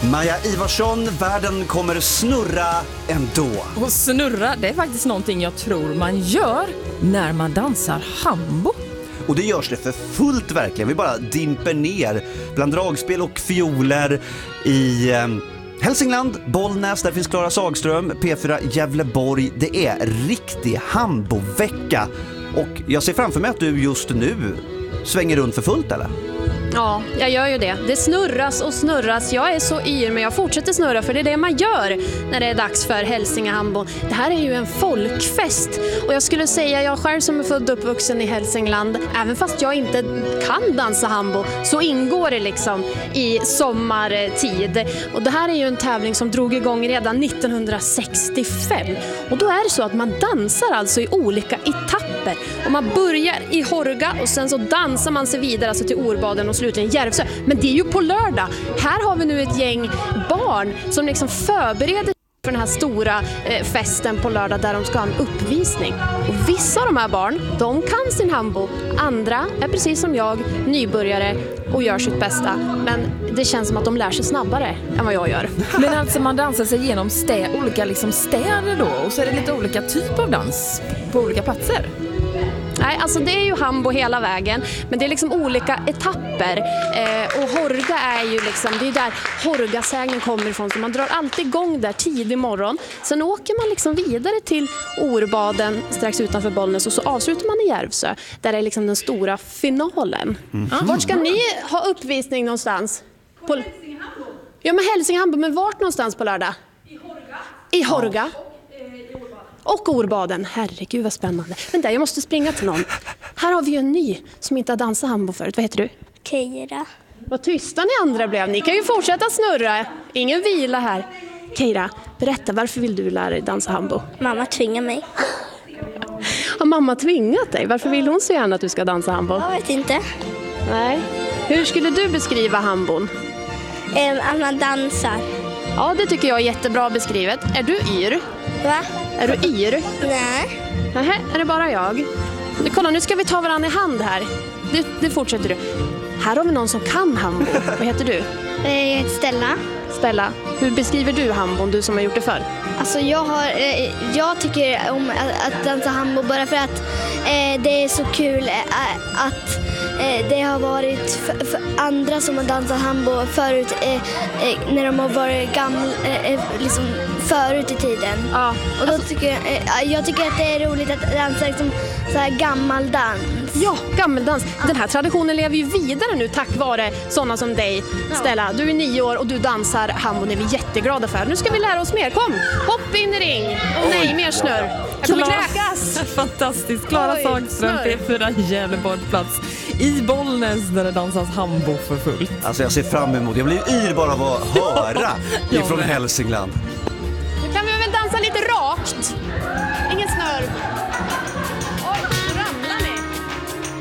Maja Ivarsson, världen kommer snurra ändå. Och snurra, det är faktiskt någonting jag tror man gör när man dansar hambo. Och det görs det för fullt verkligen. Vi bara dimper ner bland dragspel och fioler i Hälsingland, Bollnäs, där finns Klara Sagström, P4 Gävleborg. Det är riktig hambovecka. Och jag ser framför mig att du just nu svänger runt för fullt, eller? Ja, jag gör ju det. Det snurras och snurras. Jag är så yr, men jag fortsätter snurra, för det är det man gör när det är dags för Hälsingehambo. Det här är ju en folkfest. Och jag skulle säga, jag själv som är född och uppvuxen i Hälsingland, även fast jag inte kan dansa hambo, så ingår det liksom i sommartid. Och det här är ju en tävling som drog igång redan 1965. Och då är det så att man dansar alltså i olika etapper. Och man börjar i Hårga och sen så dansar man sig vidare alltså till Orbaden och slutligen Järvsö. Men det är ju på lördag. Här har vi nu ett gäng barn som liksom förbereder för den här stora festen på lördag där de ska ha en uppvisning. Och vissa av de här barn, de kan sin hambo. Andra är precis som jag, nybörjare och gör sitt bästa. Men det känns som att de lär sig snabbare än vad jag gör. Men alltså man dansar sig igenom olika liksom städer då, och så är det lite olika typ av dans på olika platser. Nej, alltså det är ju hambo hela vägen, men det är liksom olika etapper. Och Hårga är ju liksom, det är där Hårgasägnen kommer ifrån, så man drar alltid igång där tidig morgon. Sen åker man liksom vidare till Orbaden strax utanför Bollnäs och så avslutar man i Järvsö, där är liksom den stora finalen. Vart ska ni ha uppvisning någonstans? På... Ja, men Hälsingehambo, men vart någonstans på lördag? I Hårga. Och Orbaden, herregud vad spännande. Men där, jag måste springa till någon. Här har vi ju en ny som inte har dansat hambo förut. Vad heter du? Keira. Vad tysta ni andra blev. Ni kan ju fortsätta snurra. Ingen vila här. Keira, berätta, varför vill du lära dig dansa hambo? Mamma tvingar mig. Har mamma tvingat dig? Varför vill hon så gärna att du ska dansa hambo? Jag vet inte. Nej. Hur skulle du beskriva hambon? Att man dansar. Ja, det tycker jag är jättebra beskrivet. Är du yr? Va? Är du yr? Nej. Nähä, är det bara jag? Kolla, nu ska vi ta varandra i hand här. Det fortsätter du. Här har vi någon som kan hambo. Vad heter du? Jag heter Stella. Stella, hur beskriver du hambon, du som har gjort det förr? Alltså jag tycker om att dansa hambo bara för att det är så kul att det har varit för andra som har dansat hambo förut när de har varit gamla, liksom förut i tiden. Ja, och då tycker jag tycker att det är roligt att dansa liksom så här gammaldans. Ja, gammeldans. Den här traditionen lever ju vidare nu tack vare sådana som dig, Stella. Du är 9 år och du dansar hambo, det är vi jätteglada för. Nu ska vi lära oss mer. Kom, hopp in i ring. Och nej, mer snurr. Jag kommer kräkas. Fantastiskt. Klara Sagström, P4 Gävleborg plats i Bollnäs där det dansas hambo för fullt. Alltså jag ser fram emot, jag blir yr bara av att höra ifrån Hälsingland. Nu kan vi väl dansa lite rakt. Ingen snurr.